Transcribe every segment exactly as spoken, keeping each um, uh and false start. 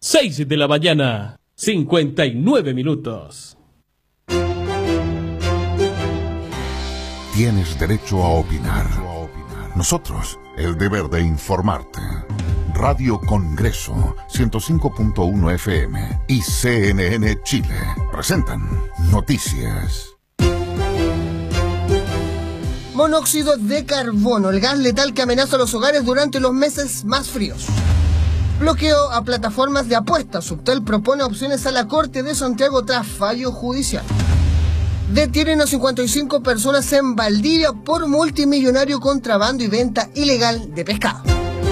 seis de la mañana, cincuenta y nueve minutos. Tienes derecho a opinar. Nosotros, el deber de informarte. Radio Congreso, ciento cinco punto uno F M y C N N Chile presentan Noticias. Monóxido de carbono, el gas letal que amenaza a los hogares durante los meses más fríos. Bloqueo a plataformas de apuestas. Subtel propone opciones a la Corte de Santiago tras fallo judicial. Detienen a cincuenta y cinco personas en Valdivia por multimillonario contrabando y venta ilegal de pescado.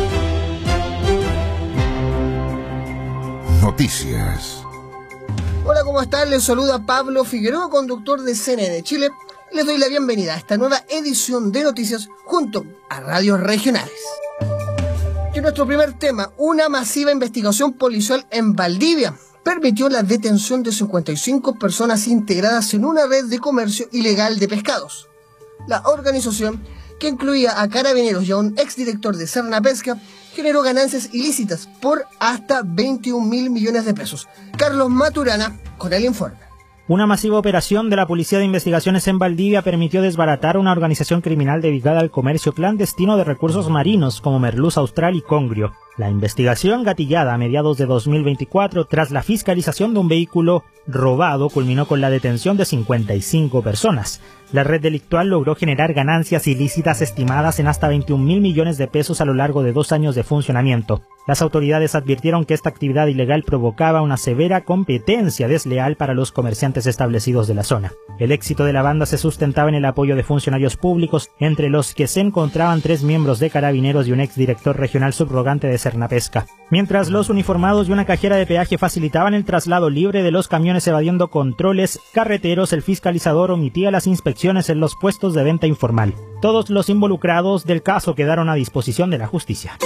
Noticias. Hola, ¿cómo están? Les saluda Pablo Figueroa, conductor de C N N Chile. Les doy la bienvenida a esta nueva edición de Noticias junto a radios regionales. Y nuestro primer tema, una masiva investigación policial en Valdivia permitió la detención de cincuenta y cinco personas integradas en una red de comercio ilegal de pescados. La organización, que incluía a carabineros y a un exdirector de Cernapesca, generó ganancias ilícitas por hasta veintiún mil millones de pesos. Carlos Maturana con el informe. Una masiva operación de la Policía de Investigaciones en Valdivia permitió desbaratar una organización criminal dedicada al comercio clandestino de recursos marinos como merluza austral y congrio. La investigación, gatillada a mediados de dos mil veinticuatro tras la fiscalización de un vehículo robado, culminó con la detención de cincuenta y cinco personas. La red delictual logró generar ganancias ilícitas estimadas en hasta veintiún mil millones de pesos a lo largo de dos años de funcionamiento. Las autoridades advirtieron que esta actividad ilegal provocaba una severa competencia desleal para los comerciantes establecidos de la zona. El éxito de la banda se sustentaba en el apoyo de funcionarios públicos, entre los que se encontraban tres miembros de Carabineros y un exdirector regional subrogante de Cernapesca. Mientras los uniformados y una cajera de peaje facilitaban el traslado libre de los camiones evadiendo controles carreteros, el fiscalizador omitía las inspecciones en los puestos de venta informal. Todos los involucrados del caso quedaron a disposición de la justicia.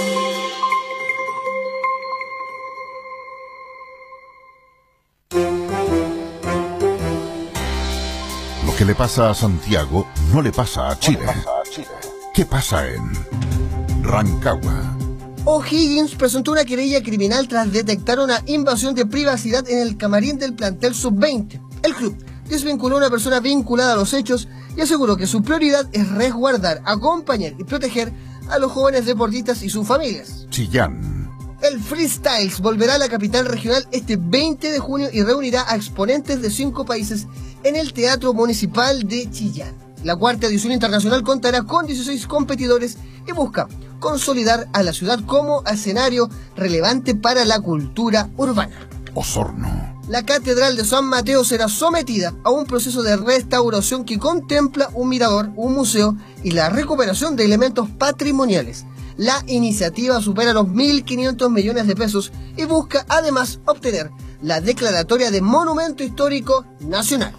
Lo que le pasa a Santiago no le pasa a Chile. ¿Qué pasa en Rancagua? O'Higgins presentó una querella criminal tras detectar una invasión de privacidad en el camarín del plantel sub veinte. El club desvinculó a una persona vinculada a los hechos y aseguró que su prioridad es resguardar, acompañar y proteger a los jóvenes deportistas y sus familias. Chillán. El Freestyles volverá a la capital regional este veinte de junio y reunirá a exponentes de cinco países en el Teatro Municipal de Chillán. La cuarta edición internacional contará con dieciséis competidores y busca consolidar a la ciudad como escenario relevante para la cultura urbana. Osorno. La Catedral de San Mateo será sometida a un proceso de restauración que contempla un mirador, un museo y la recuperación de elementos patrimoniales. La iniciativa supera los mil quinientos millones de pesos y busca además obtener la declaratoria de Monumento Histórico Nacional.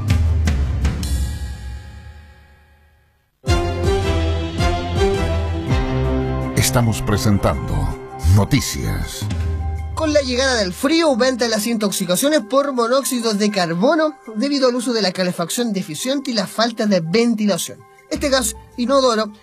Estamos presentando Noticias. Con la llegada del frío aumentan las intoxicaciones por monóxido de carbono debido al uso de la calefacción deficiente y la falta de ventilación. Este gas inodoro